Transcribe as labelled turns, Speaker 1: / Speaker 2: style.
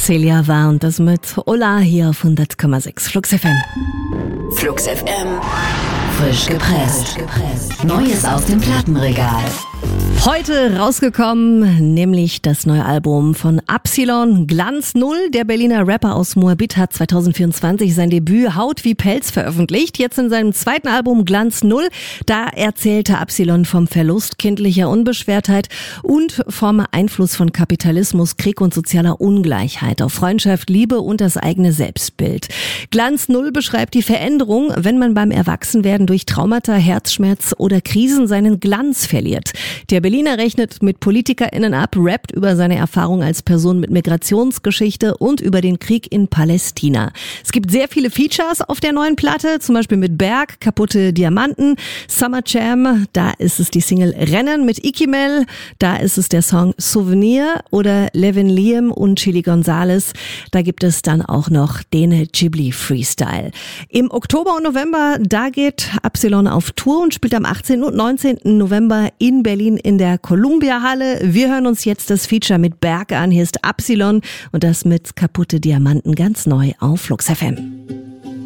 Speaker 1: Celia war und das mit Ola hier auf 100,6 Flux FM.
Speaker 2: Flux FM. Frisch gepresst. Neues aus dem Plattenregal.
Speaker 1: Heute rausgekommen, nämlich das neue Album von Absilon, Glanz Null. Der Berliner Rapper aus Moabit hat 2024 sein Debüt Haut wie Pelz veröffentlicht. Jetzt in seinem zweiten Album Glanz Null, da erzählte Absilon vom Verlust kindlicher Unbeschwertheit und vom Einfluss von Kapitalismus, Krieg und sozialer Ungleichheit auf Freundschaft, Liebe und das eigene Selbstbild. Glanz Null beschreibt die Veränderung, wenn man beim Erwachsenwerden durch Traumata, Herzschmerz oder Krisen seinen Glanz verliert. Der Berliner rechnet mit PolitikerInnen ab, rappt über seine Erfahrung als Person mit Migrationsgeschichte und über den Krieg in Palästina. Es gibt sehr viele Features auf der neuen Platte, zum Beispiel mit Berg, Kaputte Diamanten, Summer Jam, da ist es die Single Rennen mit Ikimel, da ist es der Song Souvenir oder Levin Liam und Chili Gonzales, da gibt es dann auch noch den Ghibli Freestyle. Im Oktober und November, da geht Absilon auf Tour und spielt am 18. und 19. November in Berlin in der Columbia-Halle. Wir hören uns jetzt das Feature mit Berg an. Hier ist Absilon und das mit Kaputte Diamanten ganz neu auf Flux FM.